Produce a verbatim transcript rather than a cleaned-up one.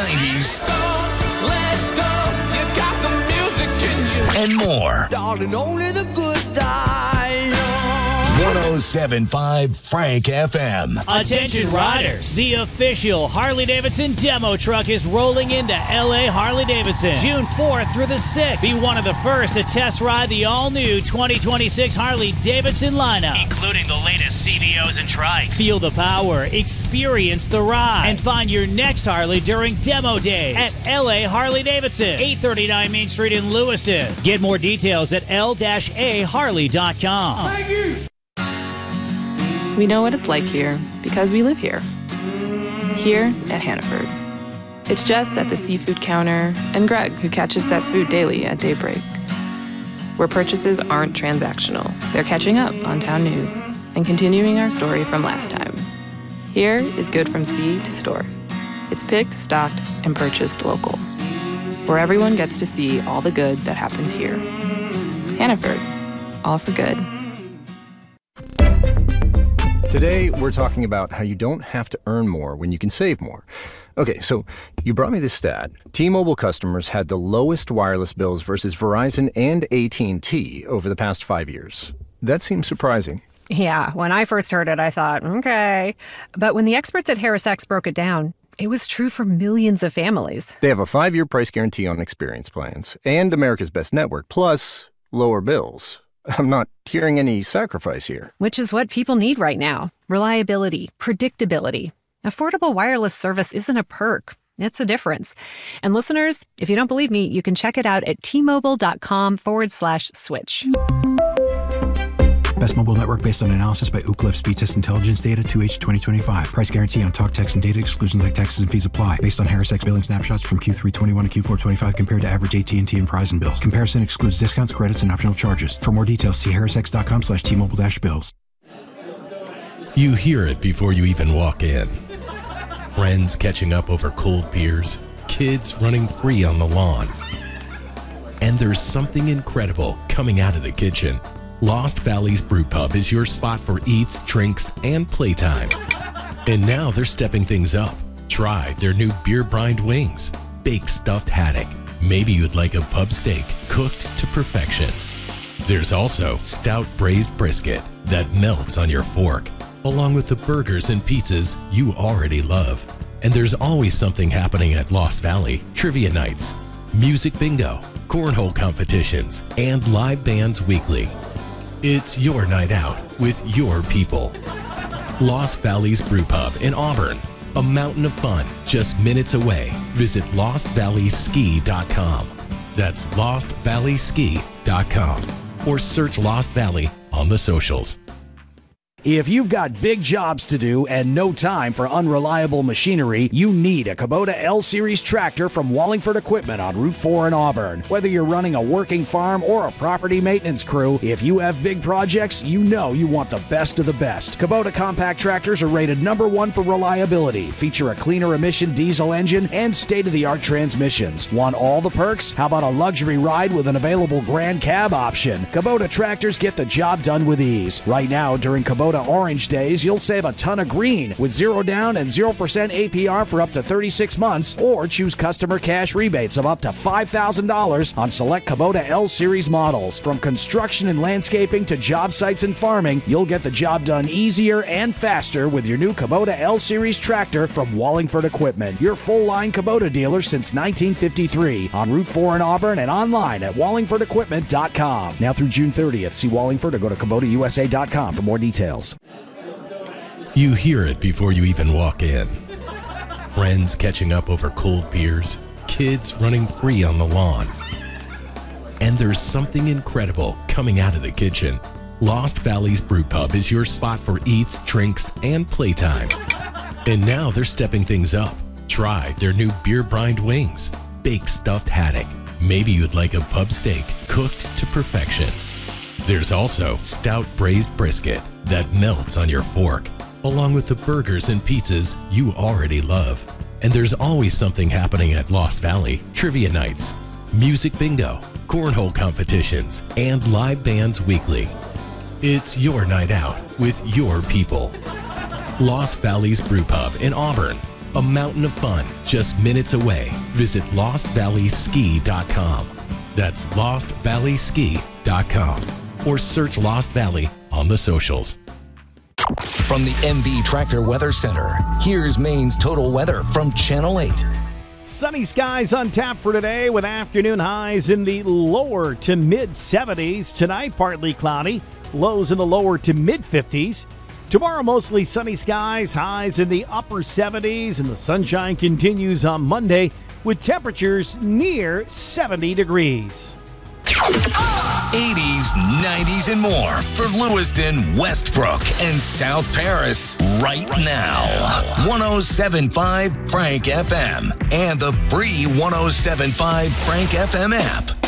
nineties, Let's go. You got the music in you. and more. Darling, only the good die young. one oh seven point five Frank F M. Attention riders, the official Harley-Davidson demo truck is rolling into L A Harley-Davidson June fourth through the sixth. Be one of the first to test ride the all-new twenty twenty-six Harley-Davidson lineup, including the latest C V Os and trikes. Feel the power, experience the ride, and find your next Harley during demo days at L A Harley-Davidson, eight thirty-nine Main Street in Lewiston. Get more details at L A Harley dot com. Thank you. We know what it's like here because we live here. Here at Hannaford. It's Jess at the seafood counter and Greg who catches that food daily at daybreak. Where purchases aren't transactional, they're catching up on town news and continuing our story from last time. Here is good from sea to store. It's picked, stocked, and purchased local. Where everyone gets to see all the good that happens here. Hannaford. All for good. Today, we're talking about how you don't have to earn more when you can save more. Okay, so you brought me this stat. T-Mobile customers had the lowest wireless bills versus Verizon and A T and T over the past five years. That seems surprising. Yeah, when I first heard it, I thought, okay. But when the experts at HarrisX broke it down, it was true for millions of families. They have a five-year price guarantee on experience plans and America's Best Network, plus lower bills. I'm not hearing any sacrifice here. Which is what people need right now. Reliability, predictability. Affordable wireless service isn't a perk. It's a difference. And listeners, if you don't believe me, you can check it out at T-Mobile.com forward slash switch. Best mobile network based on analysis by Ookla Speed Test Intelligence Data two H twenty twenty-five. Price guarantee on talk, text, and data exclusions like taxes and fees apply. Based on HarrisX billing snapshots from Q three twenty-one to Q four twenty-five compared to average A T and T and Verizon bills. Comparison excludes discounts, credits, and optional charges. For more details, see harrisx.com slash T-Mobile dash bills. You hear it before you even walk in. Friends catching up over cold beers, kids running free on the lawn. And there's something incredible coming out of the kitchen. Lost Valley's Brew Pub is your spot for eats, drinks, and playtime. And now they're stepping things up. Try their new beer-brined wings, baked stuffed haddock. Maybe you'd like a pub steak cooked to perfection. There's also stout braised brisket that melts on your fork, along with the burgers and pizzas you already love. And there's always something happening at Lost Valley. Trivia nights, music bingo, cornhole competitions, and live bands weekly. It's your night out with your people. Lost Valley's Brew Pub in Auburn. A mountain of fun just minutes away. Visit lost valley ski dot com. That's lost valley ski dot com. Or search Lost Valley on the socials. If you've got big jobs to do and no time for unreliable machinery, you need a Kubota L-Series tractor from Wallingford Equipment on Route four in Auburn. Whether you're running a working farm or a property maintenance crew, if you have big projects, you know you want the best of the best. Kubota compact tractors are rated number one for reliability, feature a cleaner emission diesel engine, and state-of-the-art transmissions. Want all the perks? How about a luxury ride with an available Grand Cab option? Kubota tractors get the job done with ease. Right now, during Kubota Orange Days, you'll save a ton of green with zero down and zero percent A P R for up to thirty-six months, or choose customer cash rebates of up to five thousand dollars on select Kubota L-Series models. From construction and landscaping to job sites and farming, you'll get the job done easier and faster with your new Kubota L-Series tractor from Wallingford Equipment, your full-line Kubota dealer since nineteen fifty-three, on Route four in Auburn and online at wallingford equipment dot com. Now through June thirtieth, see Wallingford or go to kubota u s a dot com for more details. You hear it before you even walk in. Friends catching up over cold beers, kids running free on the lawn. And there's something incredible coming out of the kitchen. Lost Valley's Brew Pub is your spot for eats, drinks, and playtime. And now they're stepping things up. Try their new beer-brined wings, baked stuffed haddock. Maybe you'd like a pub steak cooked to perfection. There's also stout braised brisket that melts on your fork, along with the burgers and pizzas you already love. And there's always something happening at Lost Valley. Trivia nights, music bingo, cornhole competitions, and live bands weekly. It's your night out with your people. Lost Valley's Brew Pub in Auburn. A mountain of fun just minutes away. Visit lost valley ski dot com. That's lost valley ski dot com. Or search Lost Valley on the socials. From the M B Tractor Weather Center, here's Maine's total weather from Channel eight. Sunny skies on tap for today with afternoon highs in the lower to mid seventies. Tonight, partly cloudy, lows in the lower to mid fifties. Tomorrow, mostly sunny skies, highs in the upper seventies, and the sunshine continues on Monday with temperatures near seventy degrees. eighties, nineties, and more for Lewiston, Westbrook, and South Paris right now. one oh seven point five Frank F M and the free one oh seven point five Frank F M app.